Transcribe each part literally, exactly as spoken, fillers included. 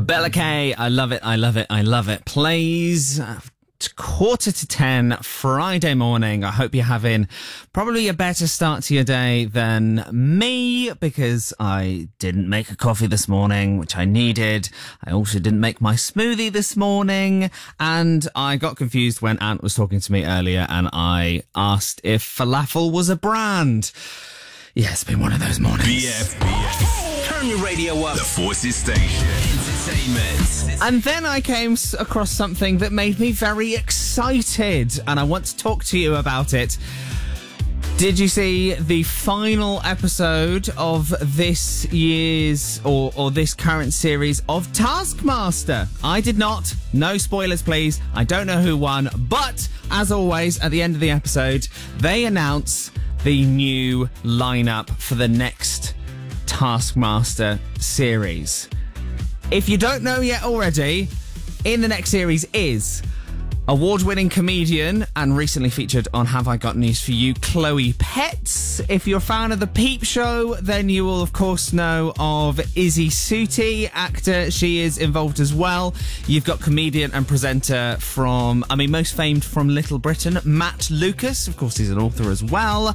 Bella K, I love it, I love it, I love it. Plays quarter to ten Friday morning. I hope you're having probably a better start to your day than me, because I didn't make a coffee this morning, which I needed. I also didn't make my smoothie this morning, and I got confused when Ant was talking to me earlier and I asked if falafel was a brand. Yeah, it's been one of those mornings. B F, B F. Turn your radio up. The Forces Station. Entertainment. And then I came across something that made me very excited, and I want to talk to you about it. Did you see the final episode of this year's, or, or this current series of Taskmaster? I did not. No spoilers, please. I don't know who won, but as always, at the end of the episode, they announce the new lineup for the next Taskmaster series. If you don't know yet already, in the next series is award-winning comedian and recently featured on Have I Got News For You, Chloe Petts. If you're a fan of The Peep Show, then you will of course know of Izzy Sooty, actor. She is involved as well. You've got comedian and presenter from, I mean, most famed from Little Britain, Matt Lucas. Of course, he's an author as well.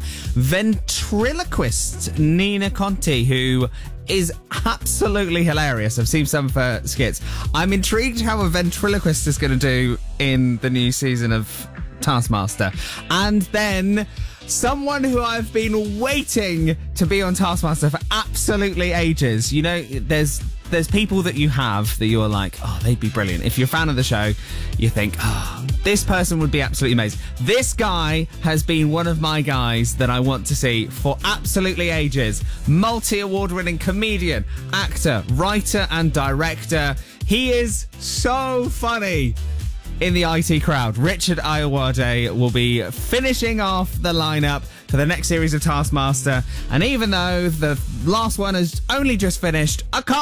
Ventriloquist Nina Conti, who is absolutely hilarious. I've seen some of her skits. I'm intrigued how a ventriloquist is going to do in the new season of Taskmaster. And then someone who I've been waiting to be on Taskmaster for absolutely ages. You know, there's there's people that you have that you're like, oh, they'd be brilliant. If you're a fan of the show, you think, oh, this person would be absolutely amazing. This guy has been one of my guys that I want to see for absolutely ages. Multi-award winning comedian, actor, writer and director. He is so funny. In the I T crowd, Richard Ayoade will be finishing off the lineup for the next series of Taskmaster. And even though the last one has only just finished, I can't